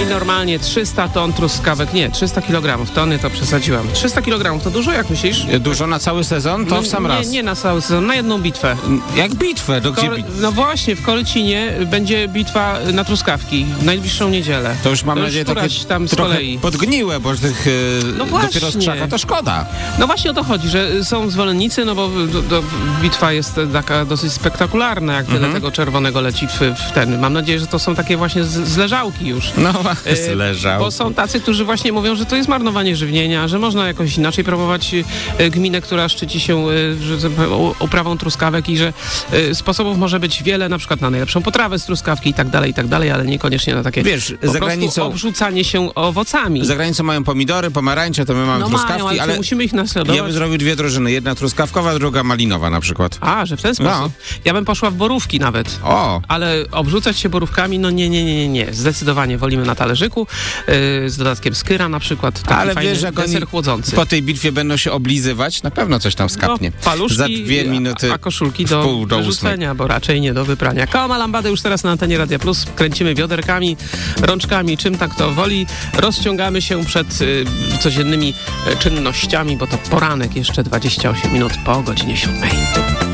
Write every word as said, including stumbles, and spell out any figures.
I normalnie trzysta ton truskawek, nie, trzysta kilogramów, tony to przesadziłam. trzysta kilogramów to dużo, jak myślisz? Dużo na cały sezon? To no, w sam nie, raz. Nie na cały sezon, na jedną bitwę. Jak bitwę? Do gdzie Kol- bit- no właśnie, w Korycinie będzie bitwa na truskawki w najbliższą niedzielę. To już mam to nadzieję już takie tam z trochę kolei. podgniłe, bo tych No dopiero z właśnie. krzaka to szkoda. No właśnie o to chodzi, że są zwolennicy, no bo do, do, bitwa jest taka dosyć spektakularna, jak tyle Mhm. tego czerwonego leci w, w ten. Mam nadzieję, że to są takie właśnie z, z leżałki już. No E, leżał. Bo są tacy, którzy właśnie mówią, że to jest marnowanie żywienia, że można jakoś inaczej promować e, gminę, która szczyci się e, że, że, u- uprawą truskawek i że e, sposobów może być wiele, na przykład na najlepszą potrawę z truskawki i tak dalej, i tak dalej, ale niekoniecznie na takie Wiesz, po za prostu granicą- obrzucanie się owocami. Za granicą mają pomidory, pomarańcze, to my mamy No truskawki, mają, ale, ale musimy ich ja naśladować. bym zrobił dwie drużyny. Jedna truskawkowa, druga malinowa na przykład. A, że w ten sposób. Ja bym poszła w borówki nawet. O! Ale obrzucać się borówkami, no nie, nie, nie, nie, nie. Zdecydowanie wolimy na talerzyku, yy, z dodatkiem skyra na przykład. Taki Ale fajny wiesz, jak deser oni chłodzący. po tej bitwie będą się oblizywać, na pewno coś tam skapnie. No, paluszki, Za dwie minuty a, a koszulki w do pół do wyrzucenia, bo raczej nie do wyprania. Koła Lambadę już teraz na antenie Radia Plus. Kręcimy bioderkami, rączkami, czym tak to woli. Rozciągamy się przed y, codziennymi y, czynnościami, bo to poranek, jeszcze dwadzieścia osiem minut po godzinie siódmej.